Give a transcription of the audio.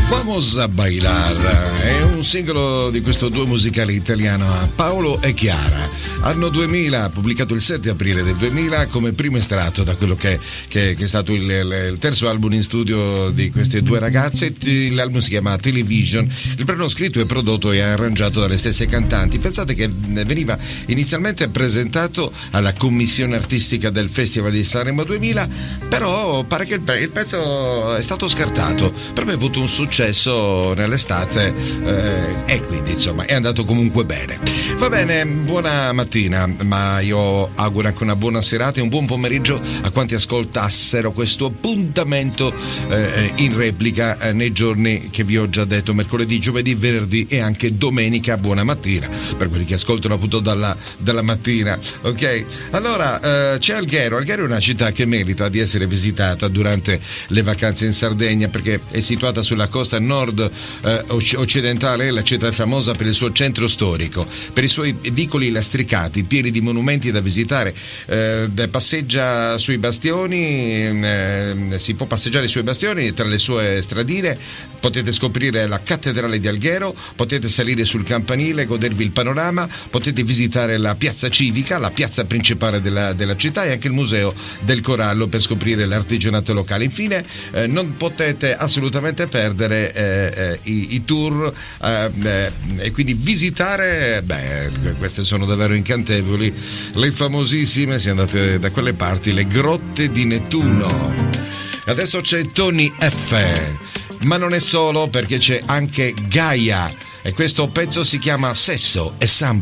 Vamos a bailar è un singolo di questo duo musicale italiano, Paolo e Chiara, anno 2000, pubblicato il 7 aprile del 2000 come primo estratto da quello che è stato il terzo album in studio di queste due ragazze. L'album si chiama Television, il brano scritto e prodotto e arrangiato dalle stesse cantanti. Pensate che veniva inizialmente presentato alla commissione artistica del Festival di Sanremo 2000, però pare che il pezzo è stato scartato, però ha avuto un successo nell'estate e quindi insomma è andato comunque bene. Va bene, buona mattina, ma io auguro anche una buona serata e un buon pomeriggio a quanti ascoltassero questo appuntamento in replica nei giorni che vi ho già detto, mercoledì, giovedì, venerdì e anche domenica. Buona mattina per quelli che ascoltano appunto dalla mattina, ok? Allora c'è Alghero è una città che merita di essere visitata durante le vacanze in Sardegna, perché è situata sulla costa nord occidentale. La città è famosa per il suo centro storico, per i suoi vicoli lastricati pieni di monumenti da visitare. Passeggia sui bastioni, si può passeggiare sui bastioni tra le sue stradine, potete scoprire la cattedrale di Alghero, potete salire sul campanile, godervi il panorama, potete visitare la piazza civica, la piazza principale della città, e anche il museo del corallo per scoprire l'artigianato locale. Infine non potete assolutamente perdere i tour e quindi visitare, queste sono davvero incantevoli, le famosissime, se andate da quelle parti, le grotte di Nettuno. Adesso c'è Tony F, ma non è solo, perché c'è anche Gaia e questo pezzo si chiama Sesso e Samba.